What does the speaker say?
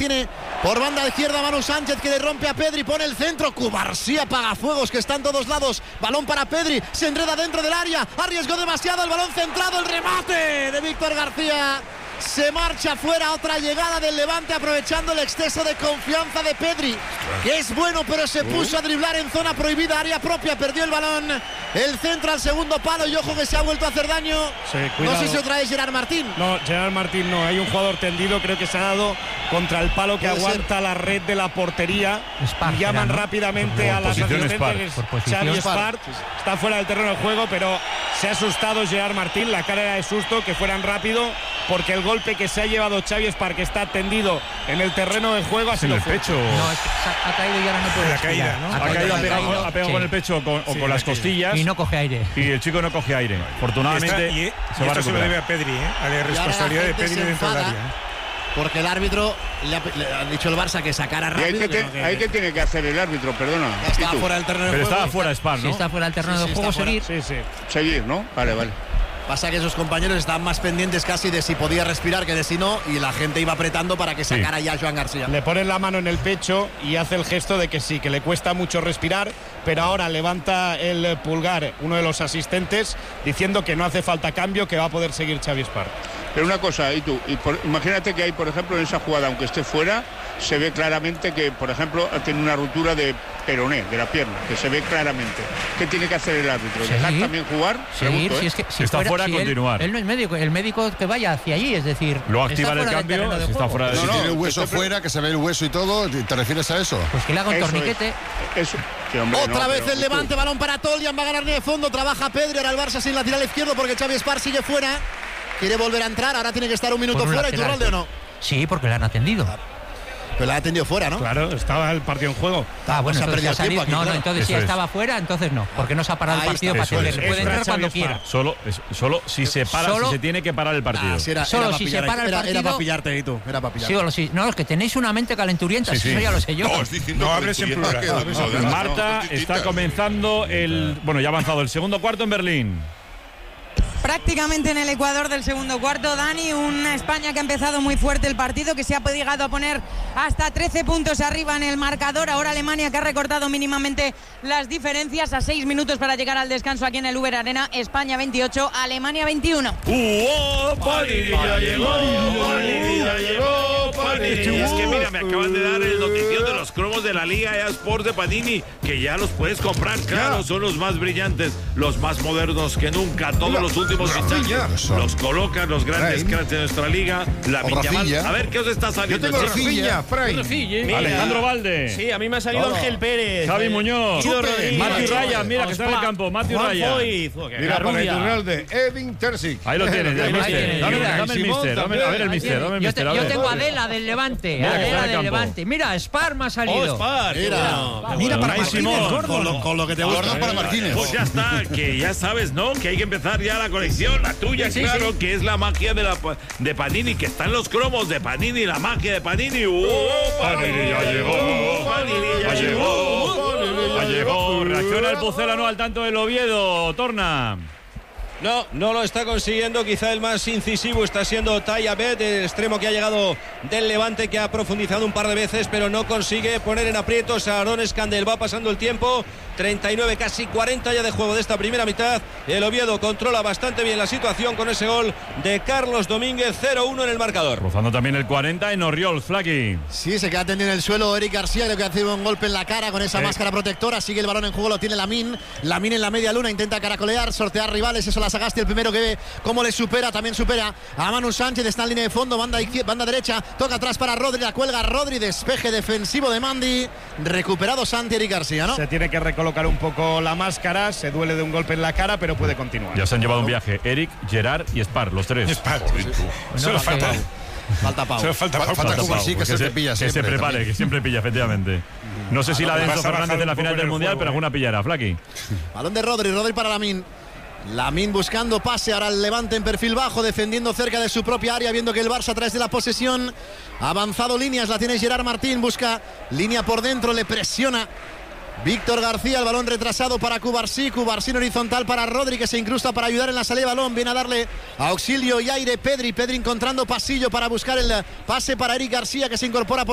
tiene por banda izquierda Manu Sánchez, que le rompe a Pedri, pone el centro. Cubarsí apaga fuegos, que está en todos lados. Balón para Pedri, se enreda dentro del área, arriesgó demasiado, el balón centrado, el remate de Víctor García. Se marcha fuera, otra llegada del Levante aprovechando el exceso de confianza de Pedri, que es bueno, pero se puso a driblar en zona prohibida, área propia, perdió el balón, el centro al segundo palo y ojo que se ha vuelto a hacer daño. Sí, no sé si otra vez Gerard Martín. No, Gerard Martín no, hay un jugador tendido, creo que se ha dado contra el palo que aguanta la red de la portería. Spar, y llaman ¿no? rápidamente a las asistentes. Xavi Spar está fuera del terreno de juego, pero se ha asustado Gerard Martín, la cara era de susto, que fueran rápido, porque el golpe que se ha llevado Xavi Spar, que está tendido en el terreno de juego, ha sido el pecho. No, es que ha caído y ahora no puede respirar, ¿no? Ha pegado con el pecho o con las costillas. Y no coge aire. Y el chico no coge aire. Afortunadamente se va a recuperar. Se lo debe a Pedri, a la responsabilidad de Pedri dentro del área. Porque el árbitro le ha dicho el Barça que sacara rápido. ¿Ahí qué tiene que hacer el árbitro? Perdona. Estaba fuera del terreno de juego. Pero estaba fuera Spar, ¿no? Sí, está fuera del terreno de juego, seguir. Sí. Seguir, ¿no? Vale. Pasa que esos compañeros estaban más pendientes casi de si podía respirar que de si no, y la gente iba apretando para que sacara ya a Joan García. Le ponen la mano en el pecho y hace el gesto de que sí, que le cuesta mucho respirar, pero ahora levanta el pulgar uno de los asistentes diciendo que no hace falta cambio, que va a poder seguir Xavi Spar. Pero una cosa, imagínate que hay, por ejemplo, en esa jugada, aunque esté fuera, se ve claramente que, por ejemplo, tiene una ruptura de peroné, de la pierna, que se ve claramente. ¿Qué tiene que hacer el árbitro? ¿Dejar también jugar? Seguir, si es que si está fuera, continuar. Él no es médico, el médico que vaya hacia allí, es decir, lo activa el cambio, si está fuera de... Si tiene el hueso fuera, que se ve el hueso y todo, ¿te refieres a eso? Pues que le haga un torniquete. Eso. Sí, hombre, otra vez el Levante, balón para Tolian, va a ganar de fondo, trabaja Pedri, ahora el Barça sin lateral izquierdo porque Xavi Spar sigue fuera. Quiere volver a entrar, ahora tiene que estar un minuto fuera. ¿Y Iturralde o no? Sí, porque le han atendido. Pero la ha atendido fuera, ¿no? Claro, estaba el partido en juego. Bueno, entonces ha salido. No, entonces si estaba fuera, entonces no. Porque no se ha parado el partido para atenderle. Puede entrar cuando quiera. Solo si se para, si se tiene que parar el partido. Solo si se para el partido. Era para pillarte, tú. Era para pillarte. Sí. No, es que tenéis una mente calenturienta, eso ya lo sé yo. No hables en plural. Marta, está comenzando ya ha avanzado el segundo cuarto en Berlín. Prácticamente en el Ecuador del segundo cuarto, Dani, una España que ha empezado muy fuerte el partido, que se ha llegado a poner hasta 13 puntos arriba en el marcador. Ahora Alemania, que ha recortado mínimamente las diferencias a 6 minutos para llegar al descanso aquí en el Uber Arena. España 28, Alemania 21. Panini ya llegó. Es que mira, me acaban de dar el notición de los cromos de la Liga eSports de Panini, que ya los puedes comprar, claro, son los más brillantes, los más modernos que nunca, todos los últimos fichajes los colocan los grandes cracks de nuestra liga. A ver, ¿qué os está saliendo? Yo tengo Rafinha, Alejandro Valde. Sí, a mí me ha salido Ángel Pérez, Javi Muñoz, Matthew Ryan, mira que está en el campo, Matthew Ryan. Mira, para Iturralde, Edin Terzic. Ahí lo tienes, el mister. Dame el mister, a ver el mister. Yo tengo a Adela del Levante. Mira, Spar me ha salido. Mira para Martínez, con lo que te gusta. Para Martínez. Pues ya está, que ya sabes, ¿no? Que hay que empezar ya la colección, la tuya, claro, que es la magia de Panini, que están los cromos de Panini, la magia de Panini. Panini ya llegó. Panini ya llegó. Reacciona el Pucelano al tanto del Oviedo. Torna. No lo está consiguiendo. Quizá el más incisivo está siendo Taya Bet, el extremo que ha llegado del Levante, que ha profundizado un par de veces, pero no consigue poner en aprietos a Aaron Scandell. Va pasando el tiempo, 39, casi 40 ya de juego de esta primera mitad. El Oviedo controla bastante bien la situación con ese gol de Carlos Domínguez, 0-1 en el marcador. Rozando también el 40 en Oriols, Flaky. Sí, se queda tendido en el suelo Eric García, creo que ha sido un golpe en la cara con esa máscara protectora. Sigue el balón en juego, lo tiene Lamine en la media luna, intenta caracolear, sortear rivales. Eso la Sagasti, el primero que ve cómo le supera, también supera a Manu Sánchez. Está en línea de fondo, banda derecha, toca atrás para Rodri, la cuelga Rodri, despeje defensivo de Mandi, recuperado Santi. Eric García, ¿no? Se tiene que recolocar un poco la máscara, se duele de un golpe en la cara, pero puede continuar. Ya se han llevado un viaje Eric, Gerard y Spar, los tres. Solo falta Pau. Falta Pau, sí, que siempre pilla. Que se prepare, que siempre pilla, efectivamente. No sé si la de Enzo Fernández en la final del Mundial, pero alguna pillará, Flaky. Balón de Rodri para Lamine buscando pase, ahora el Levante en perfil bajo, defendiendo cerca de su propia área, viendo que el Barça a través de la posesión ha avanzado líneas, la tiene Gerard Martín, busca línea por dentro, le presiona Víctor García, el balón retrasado para Cubarsí en horizontal para Rodri, que se incrusta para ayudar en la salida de balón, viene a darle auxilio y aire Pedri encontrando pasillo para buscar el pase para Eric García, que se incorpora por